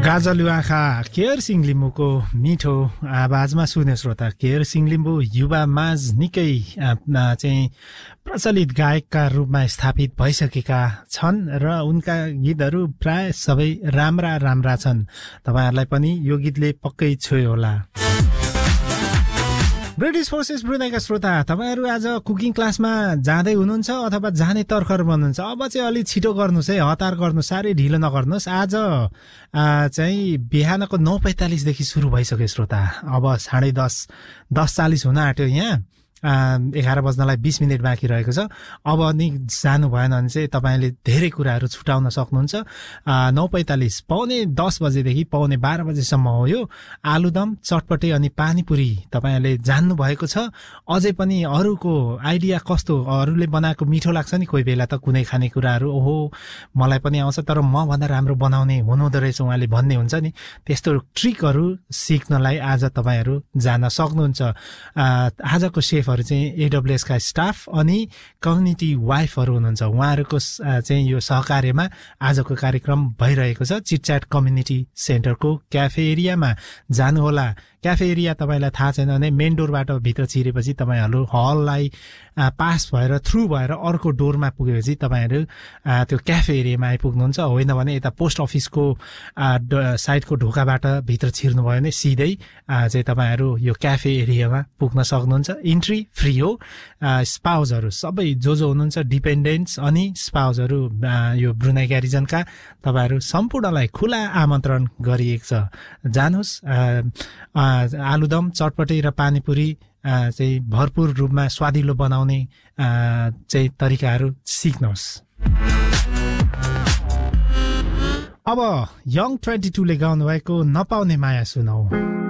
गाजलु आँखा केयर सिंह लिम्बूको मिठो आवाजमा सुने श्रोता केयर सिंह लिम्बू युवा माझ निकै चाहिँ प्रचलित गायकका रूपमा स्थापित भइसकेका छन् र उनका गीतहरू प्राय सबै राम्रा छन्। तपाईहरुलाई पनि यो गीतले पक्कै छोयो होला। ब्रिटिश फोर्सेस ब्रुनाईका श्रोता तपाईहरु आज कुकिङ क्लासमा जाँदै हुनुहुन्छ अथवा जाने तर्खर बन्नुहुन्छ। अब चाहिँ अलि छिटो गर्नुस् है, हतार गर्नु, साह्रै ढिलो नगर्नुस्। आज चाहिँ बिहानको 9:45 देखि सुरु भइसक्यो श्रोता। अब 10:30 10:40 हुन आट्यो। यहाँ 11 बज्नलाई 20 मिनेट बाँकी रहेको छ। अब नि जानु भएन भने चाहिँ तपाईले धेरै कुराहरू छुटाउन सक्नुहुन्छ। 9:45 पौने 10 बजेदेखि पौने 12 बजेसम्म हो यो। आलुदम, चटपटे अनि पानीपुरी तपाईले जान्नु भएको छ। अझै पनि अरूको आइडिया कस्तो, अरूले बनाएको मिठो लाग्छ नि कोही बेला त कुनै खानेकुराहरू, ओहो मलाई पनि आउँछ तर म भन्दा राम्रो बनाउने हुनुहुँदो रहेछ उहाँले भन्ने हुन्छ नि। त्यस्तो ट्रिकहरू सिक्नलाई आज तपाईहरु जान सक्नुहुन्छ। आजको शेफ चाहिँ एडब्ल्यूएस का स्टाफ अनि कम्युनिटी वाइफहरू हुनुहुन्छ। उहाँहरूको चाहिँ यो सहकार्यमा आजको कार्यक्रम भइरहेको छ। चिटच्याट कम्युनिटी सेन्टरको क्याफे एरियामा जानुहोला। क्याफे एरिया तपाईलाई थाहा छैन भने मेन डोरबाट भित्र छिरेपछि तपाईहरु हललाई पास भएर थ्रु भएर अर्को डोरमा पुगेपछि तपाईहरु त्यो क्याफे एरियामा आइपुग्नुहुन्छ। होइन भने यता पोस्ट अफिसको साइडको ढोकाबाट भित्र छिर्नु भयो भने सिधै चाहिँ तपाईहरु यो क्याफे एरियामा पुग्न सक्नुहुन्छ। इन्ट्री फ्री हो। स्पाउजहरू सबै जो हुनुहुन्छ डिपेन्डेन्ट्स अनि स्पाउजहरू यो ब्रुनाई ग्यारिजनका तपाईहरु सम्पूर्णलाई खुला आमन्त्रण गरिएको छ। जानुहोस्। आलुदम, चटपटे र पानीपुरी चाहिँ भरपूर रूपमा स्वादिलो बनाउने चाहिँ तरिकाहरू सिक्नुहोस्। अब यङ 22 ले गाउनु भएको नपाउने माया सुनौ।